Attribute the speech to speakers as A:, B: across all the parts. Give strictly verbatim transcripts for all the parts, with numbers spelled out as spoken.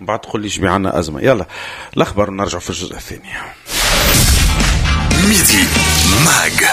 A: بعد تقول لي شبي عنا أزمة. يلا الأخبار نرجع في الجزء الثاني.
B: ميدي ماج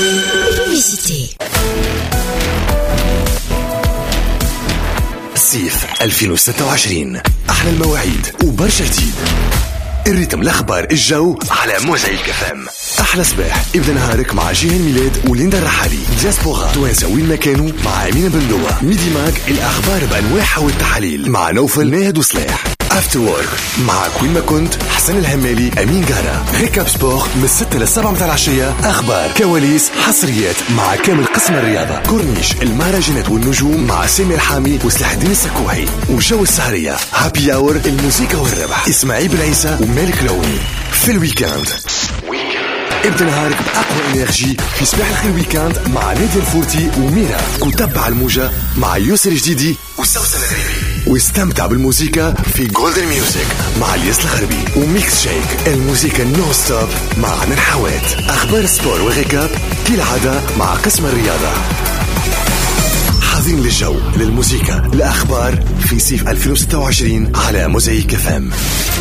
B: صيف ألفين وستة وعشرين، أحلى المواعيد وبرشا جديد. الريتم، الأخبار، الجو على موزعي الكفام. أحلى صباح ابدأ نهارك مع جيهان ميلاد وليندا الرحالي. دياسبورا توانسة وين ما كانوا مع أمينة بندوة. ميدي ماج الأخبار بأنواعها والتحاليل مع نوفل ناهد وصلاح. افتر وورك مع كوين ما كنت حسن الهمالي أمين جارة. ريكاب سبور من الستة للسبعة متاع العشية. أخبار، كواليس، حصريات مع كامل قسم الرياضة. كورنيش، المهرجانات والنجوم مع سامي الحامي وسلاح الدين السكوحي. وجو السهرية هابي اور، الموسيقى والربح إسماعيل بن عيسى ومالك لوني. في الويكاند ابدأ نهارك بأقوى إنرجي في صباح الخير ويكاند مع نادي الفورتي وميرا. وتبع الموجة مع يوسر جديدي وسوسن الغريبي. واستمتع بالموسيقى في جولدن ميوزك مع الياس الغربي. وميكس شيك، الموسيقى نو ستوب مع عنا الحوات. أخبار سبور وغيكاب كالعادة مع قسم الرياضة. حاضرين للجو، للموسيقى، الأخبار في صيف ألفين وستة وعشرين على موزايك اف ام.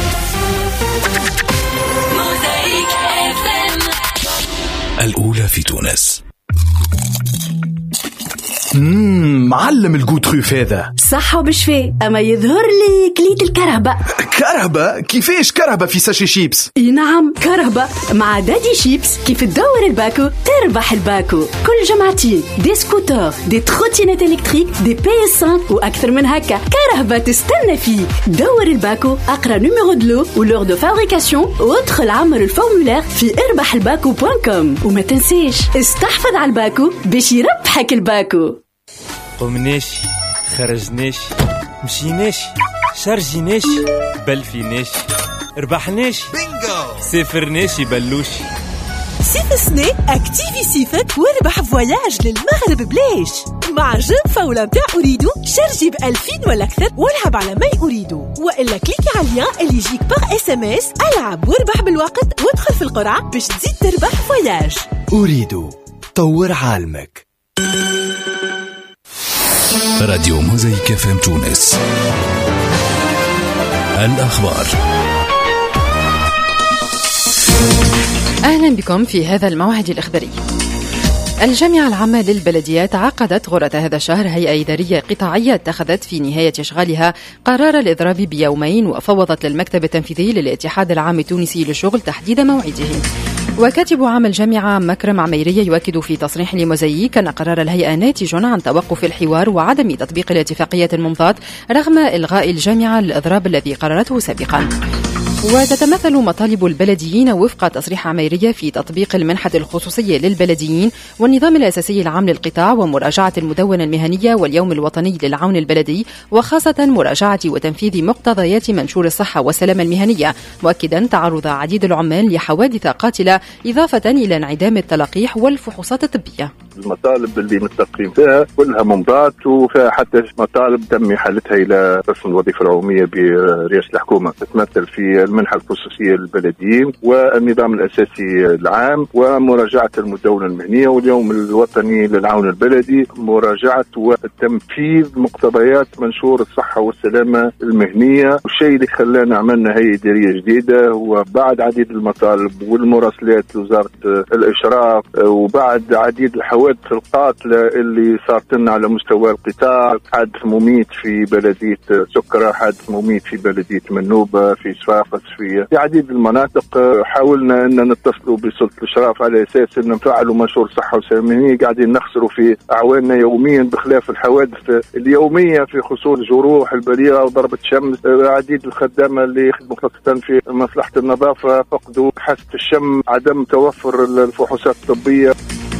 B: الأولى في تونس.
C: مم معلم الجوتروف هذا
D: صح وبشفاء، أما يظهر لي كليت الكرهبة.
C: كرهبة؟ كيفاش كرهبة في ساشي شيبس؟
D: اي نعم كرهبة مع دادي شيبس. كيف تدور الباكو تربح الباكو. كل جمعتين دي سكوتر، دي تروتينات الكتريك، دي بي اس خمسة وأكثر من هكا. كرهبة تستنى فيه. دور الباكو، أقرأ نيميرو دلو ولور دو فابريكاسيون وادخل عمر الفورمولير في اربح الباكو دوت كوم. وما تنسيش استحفظ على الباكو باش يربحك الباكو.
E: قمناش، خرجناش، مشيناش، شارجيناش، بلفيناش، ربحناش، بينجو، سافرناش بلوش.
F: صيف السنة اكتيفي صيفك واربح فواياج للمغرب بلاش مع جيم فاولة متاع أريدو. شارجي بألفين ولا أكثر والعب على ما أريدو، وإلا كليكي على اللين اللي يجيك باغ اس ام اس. العب واربح بالوقت وادخل في القرعة باش تزيد تربح فواياج.
B: أريدو، طور عالمك. راديو موزايك اف ام تونس. الأخبار.
G: أهلا بكم في هذا الموعد الإخباري. الجامعة العامة للبلديات عقدت غرة هذا الشهر هيئة إدارية قطاعية اتخذت في نهاية إشغالها قرار الإضراب بيومين، وفوضت للمكتب التنفيذي للاتحاد العام التونسي للشغل تحديد موعده. وكاتب عام الجامعة مكرم عميرية يؤكد في تصريح لموزايك أن قرار الهيئة ناتج عن توقف الحوار وعدم تطبيق الاتفاقية الممضاة رغم إلغاء الجامعة الإضراب الذي قررته سابقا. وتتمثل مطالب البلديين وفق تصريح عميرية في تطبيق المنحة الخصوصية للبلديين والنظام الأساسي العام للقطاع ومراجعة المدونة المهنية واليوم الوطني للعون البلدي، وخاصة مراجعة وتنفيذ مقتضيات منشور الصحة والسلامة المهنية، مؤكدا تعرض عديد العمال لحوادث قاتلة إضافة إلى انعدام التلقيح والفحوصات الطبية.
H: المطالب اللي متفقين فيها كلها ممضات، وفيها حتى مطالب تم حالتها إلى رسم الوظيفة العمومية برئاسة الحكومة، تتمثل في المنحة الخصوصية للبلديين والنظام الأساسي العام ومراجعة المدونة المهنية واليوم الوطني للعون البلدي، مراجعة وتنفيذ مقتضيات منشور الصحة والسلامة المهنية. والشيء اللي خلانا عملنا هيئة إدارية جديدة هو بعد عديد المطالب والمراسلات لوزارة الإشراف وبعد عديد الحوادث القاتلة اللي صارت لنا على مستوى القطاع، حادث مميت في بلدية سكرة، حادث مميت في بلدية منوبة، في صفاقس، في عديد المناطق. حاولنا أن نتصلوا بسلطة الإشراف على أساس أن نفعلوا منشور صحة وسلامة. قاعدين نخسروا في أعواننا يوميا بخلاف الحوادث اليومية في خصوص جروح البليغة وضربة شمس. عديد الخدامة اللي يخدموا خاصة في مصلحة النظافة فقدوا حاسة الشم، عدم توفر الفحوصات الطبية.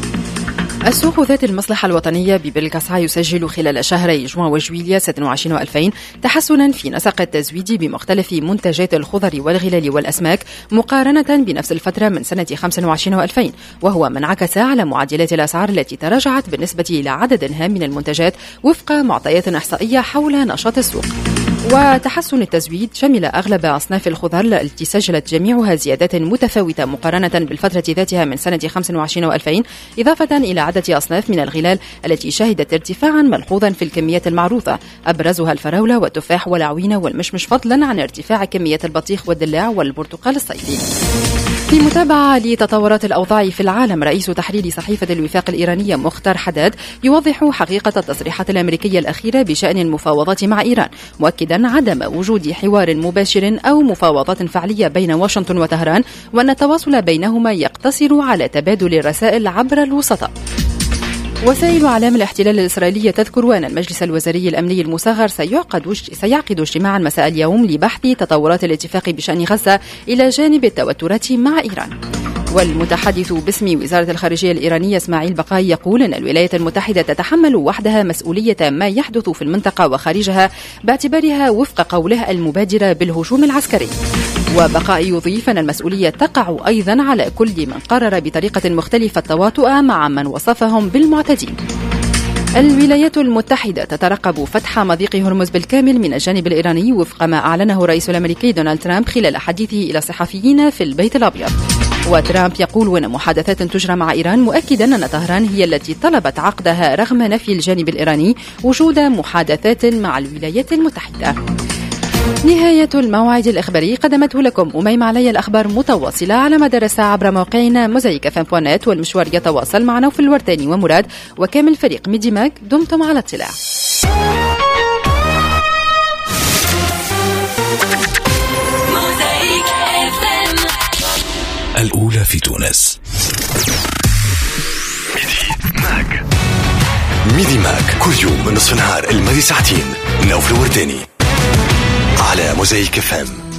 G: السوق ذات المصلحة الوطنية ببلقاسعة يسجل خلال شهري جوان وجويلية ستة وعشرين وألفين تحسنا في نسق التزويد بمختلف منتجات الخضر والغلال والأسماك مقارنة بنفس الفترة من سنة خمسة وعشرين وألفين، وهو ما انعكس على معدلات الأسعار التي تراجعت بالنسبة إلى عدد هام من المنتجات وفق معطيات إحصائية حول نشاط السوق. وتحسن التزويد شمل أغلب أصناف الخضار التي سجلت جميعها زيادات متفاوتة مقارنة بالفترة ذاتها من سنة خمسة وعشرين وألفين، إضافة إلى عدة أصناف من الغلال التي شهدت ارتفاعا ملحوظا في الكميات المعروضة، أبرزها الفراولة والتفاح والعوينة والمشمش، فضلا عن ارتفاع كمية البطيخ والدلاع والبرتقال الصيفي. في متابعة لتطورات الأوضاع في العالم، رئيس تحرير صحيفة الوفاق الإيرانية مختار حداد يوضح حقيقة التصريحات الأمريكية الأخيرة بشأن المفاوضات مع إيران، مؤكدا عدم وجود حوار مباشر أو مفاوضات فعلية بين واشنطن وطهران، وأن التواصل بينهما يقتصر على تبادل الرسائل عبر الوسطاء. وسائل إعلام الاحتلال الإسرائيلية تذكر أن المجلس الوزاري الأمني المصغر سيعقد سيعقد اجتماعا مساء اليوم لبحث تطورات الاتفاق بشأن غزة إلى جانب التوترات مع إيران. والمتحدث باسم وزارة الخارجية الإيرانية إسماعيل بقاي يقول أن الولايات المتحدة تتحمل وحدها مسؤولية ما يحدث في المنطقة وخارجها، باعتبارها وفق قوله المبادرة بالهجوم العسكري. وبقاء يضيف أن المسؤولية تقع أيضا على كل من قرر بطريقة مختلفة التواطؤ مع من وصفهم بالمعتدين. الولايات المتحدة تترقب فتح مضيق هرمز بالكامل من الجانب الإيراني وفق ما أعلنه الرئيس الأمريكي دونالد ترامب خلال حديثه إلى الصحفيين في البيت الأبيض. وترامب يقول أن محادثات تجرى مع إيران، مؤكدا أن طهران هي التي طلبت عقدها رغم نفي الجانب الإيراني وجود محادثات مع الولايات المتحدة. نهاية الموعد الإخباري قدمته لكم أميمة علي. الأخبار متواصلة على مدار الساعة عبر موقعنا موزايك اف ام دوت نت، والمشوار يتواصل مع نوف الورتاني ومراد وكامل فريق ميدي ماك. دمتم على اطلاع.
B: الأولى في تونس. ميدي ماك ميدي ماك كل يوم من نصف النهار الماضي ساعتين. نوف الورداني على موزايك اف ام.